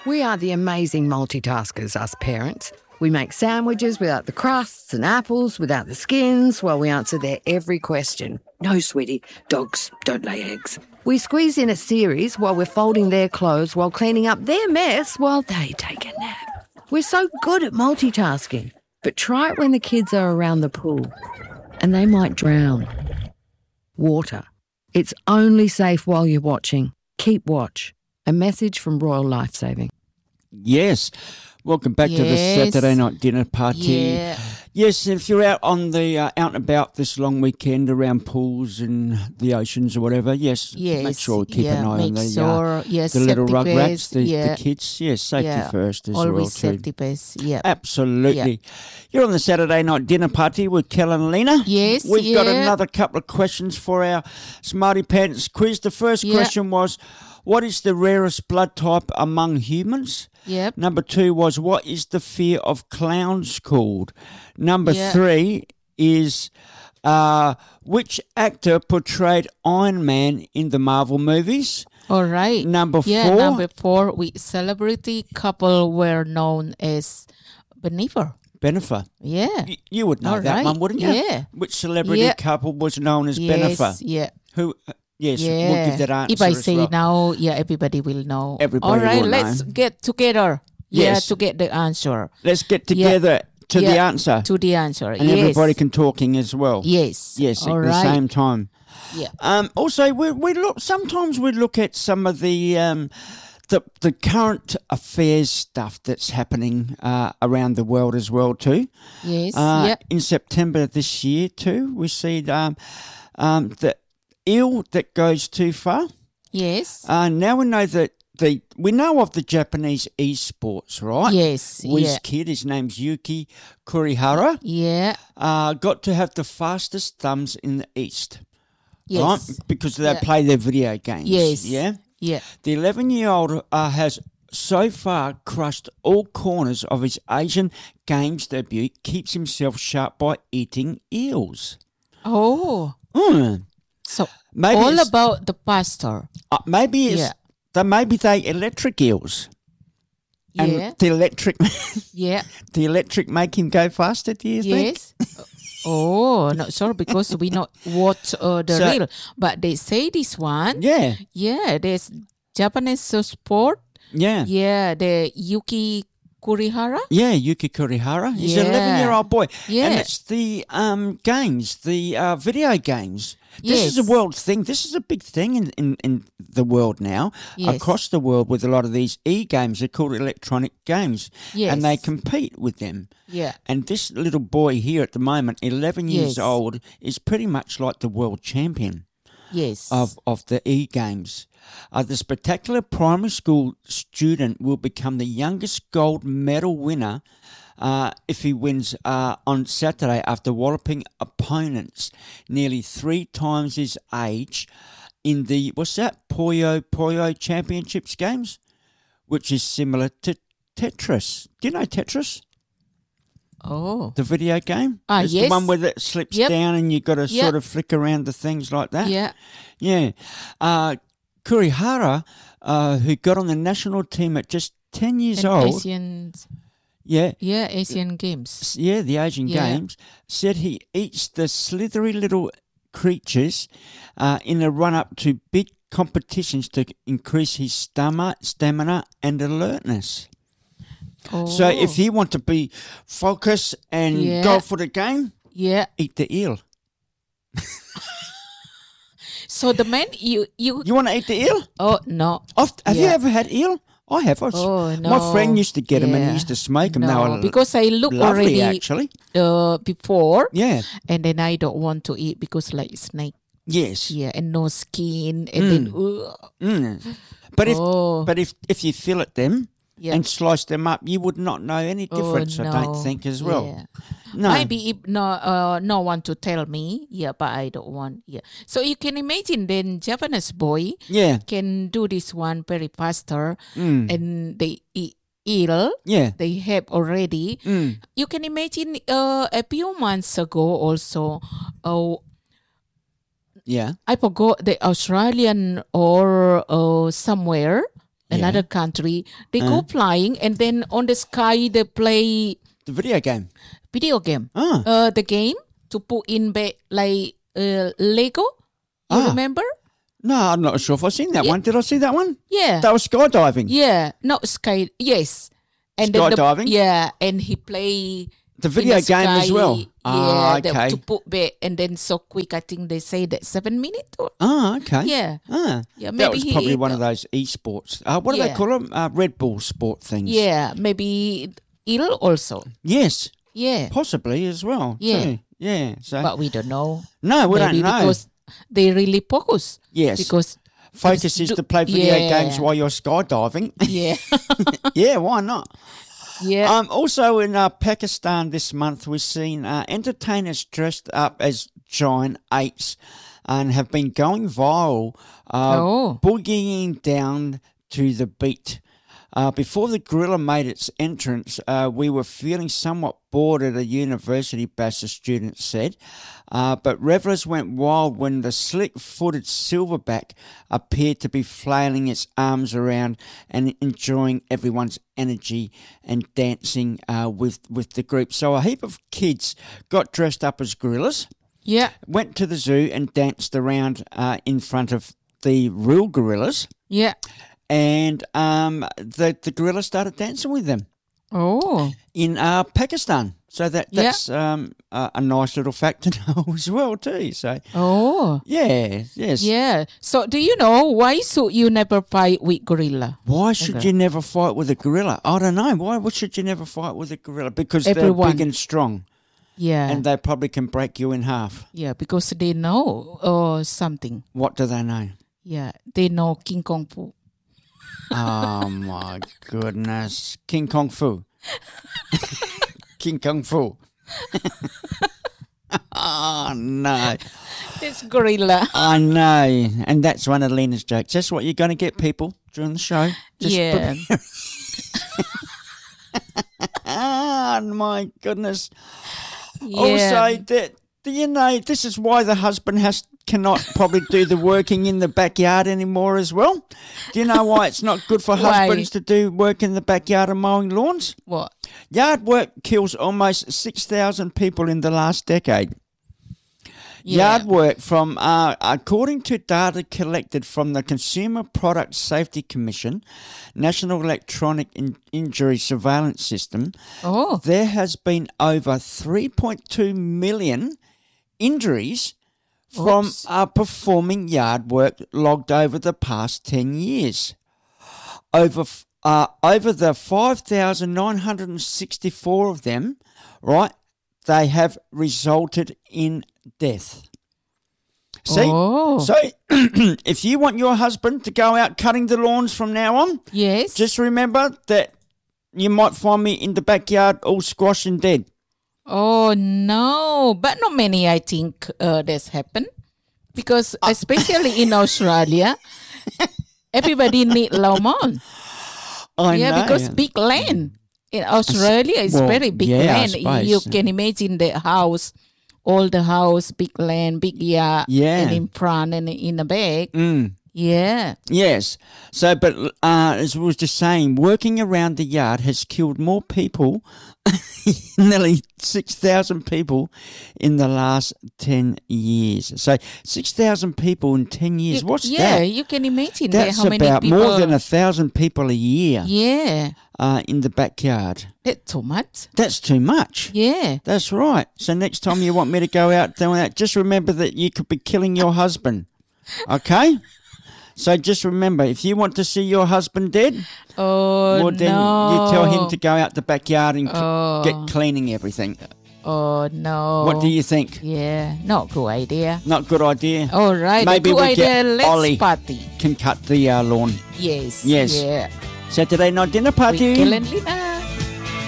We are the amazing multitaskers, us parents. We make sandwiches without the crusts and apples without the skins while we answer their every question. No, sweetie, dogs don't lay eggs. We squeeze in a series while we're folding their clothes while cleaning up their mess while they take a nap. We're so good at multitasking. But try it when the kids are around the pool and they might drown. Water. It's only safe while you're watching. Keep watch. A message from Royal Lifesaving. Yes. Welcome back to the Saturday night dinner party. Yeah. Yes, if you're out on the out and about this long weekend around pools and the oceans or whatever, yes, make sure we keep an eye on the little rugrats, the kids. Yes, safety first as always well too. Safety first, yeah. Absolutely. Yeah. You're on the Saturday night dinner party with Kel and Lena. Yes, We've got another couple of questions for our Smarty Pants quiz. The first question was, what is the rarest blood type among humans? Yep. Number 2 was, what is the fear of clowns called? Number 3 is, which actor portrayed Iron Man in the Marvel movies? All right. Number 4. Number 4, celebrity couple were known as Bennifer. Bennifer. Yeah. You would know that one, wouldn't you? Yeah. Which celebrity couple was known as Bennifer? Yeah. Who? Yes, we'll give that answer. If I say now, everybody will know. Everybody all right, will let's get together. Yes. To get the answer. Let's get together to the answer. To the answer. And everybody can talking as well. Yes. Yes, at the same time. Yeah. Also, we look. Sometimes we look at some of the current affairs stuff that's happening around the world as well too. Yes. In September this year too, we see the eel that goes too far. Yes. Now we know that we know of the Japanese esports, right? Yes. His kid, his name's Yuki Kurihara. Yeah. Got to have the fastest thumbs in the East. Yes. Right? Because they play their video games. Yes. Yeah? Yeah. The 11-year-old has so far crushed all corners of his Asian Games debut, keeps himself sharp by eating eels. Oh. So maybe all about the pastor. Maybe it's maybe they electric eels. And the electric the electric make him go faster, do you think? Yes. Oh, not sure because we not watch the reel. But they say this one. Yeah. Yeah, there's Japanese sport. Yeah. Yeah, the Yuki Kurihara. Yeah, Yuki Kurihara. He's an 11-year-old boy. Yeah. And it's the games, the video games. This is a world thing. This is a big thing in the world now, across the world with a lot of these e-games. They're called electronic games. Yes. And they compete with them. Yeah. And this little boy here at the moment, 11 years old, is pretty much like the world champion. Yes. Of the e-games. The spectacular primary school student will become the youngest gold medal winner if he wins on Saturday after walloping opponents nearly 3 times his age in the, Puyo Championships games, which is similar to Tetris. Do you know Tetris? Oh. The video game? Yes. The one where it slips down and you've got to sort of flick around the things like that? Yeah. Yeah. Kurihara, who got on the national team at just 10 years old. Asians. Yeah. Yeah, Asian Games. Yeah, the Asian Games. Said he eats the slithery little creatures in a run-up to big competitions to increase his stamina and alertness. Oh. So if you want to be focused and go for the game, eat the eel. So the man, you want to eat the eel? Oh, no. Have you ever had eel? I have. Oh, no. My friend used to get them and he used to smoke them. No, because I look lovely, already actually. Before. Yeah. And then I don't want to eat because like snake. Yes. Yeah, and no skin. And then... But if you fillet them and slice them up, you would not know any difference, I don't think, as well. Yeah. No. Maybe if no one to tell me, but I don't want. Yeah. So you can imagine then Japanese boy can do this one very faster and they eat eel. Yeah. They have already. You can imagine a few months ago also I forgot the Australian or somewhere another country. They go flying, and then on the sky they play the video game. The game to put in like Lego. You remember? No, I'm not sure if I've seen that one. Did I see that one? Yeah. That was skydiving. Yeah, not sky. Yes. And skydiving? And he play the video game as well. Yeah, okay. To put back, and then so quick. I think they say that 7 minutes. Okay. Yeah. Yeah, maybe that was probably one of those esports. What do they call them? Red Bull sport things. Yeah, maybe ill also. Yes. Yeah. Possibly as well. Yeah. Too. Yeah. So. But we don't know. No, we don't know. Because they really focus. Yes. Because focus is to play video games while you're skydiving. Yeah. Yeah, why not? Yeah. Also in Pakistan this month, we've seen entertainers dressed up as giant apes and have been going viral, boogieing down to the beat. Before the gorilla made its entrance, we were feeling somewhat bored at a university, Bassett student said. But revelers went wild when the slick-footed silverback appeared to be flailing its arms around and enjoying everyone's energy and dancing with the group. So a heap of kids got dressed up as gorillas. Yeah. Went to the zoo and danced around in front of the real gorillas. Yeah. And the gorilla started dancing with them. Oh. In Pakistan. So that's a nice little fact to know as well too. So. Oh. Yeah. Yes. Yeah. So do you know why should you never fight with gorilla? Why should you never fight with a gorilla? I don't know. Why should you never fight with a gorilla? Because they're big and strong. Yeah. And they probably can break you in half. Yeah, because they know something. What do they know? Yeah, they know King Kong Fu. Oh my goodness. King Kong Fu. King Kong Fu. Oh no. It's gorilla. I know. And that's one of Lena's jokes. That's what you're going to get, people, during the show. Just oh my goodness. Yeah. Also, this is why the husband cannot probably do the working in the backyard anymore as well. Do you know why it's not good for husbands to do work in the backyard and mowing lawns? What? Yard work kills almost 6,000 people in the last decade. Yeah. Yard work from, according to data collected from the Consumer Product Safety Commission, National Electronic Injury Surveillance System, there has been over 3.2 million injuries from performing yard work logged over the past 10 years. Over the 5,964 of them, right, they have resulted in death. See? So if you want your husband to go out cutting the lawns from now on, just remember that you might find me in the backyard all squashed and dead. Oh, no. But not many, I think, that's happened. Because especially in Australia, everybody need lawn. I know. Because big land. In Australia, it's very big land. You can imagine the house, all the house, big land, big yard, and in front and in the back. Yeah. Yes. So, but as I was just saying, working around the yard has killed more people, nearly 6,000 people in the last 10 years. So 6,000 people in 10 years. What's that? Yeah, you can imagine that's how many about people. More than 1,000 people a year. Yeah. In the backyard. That's too much. That's too much. Yeah. That's right. So next time you want me to go out doing that, just remember that you could be killing your husband. Okay? So just remember, if you want to see your husband dead, then you tell him to go out the backyard and get cleaning everything. Oh, no. What do you think? Yeah, not good idea. Not good idea? All right, maybe good idea. Let's Ollie party. Can cut the lawn. Yes. Yes. Yeah. Saturday night dinner party. With Glenn Lina.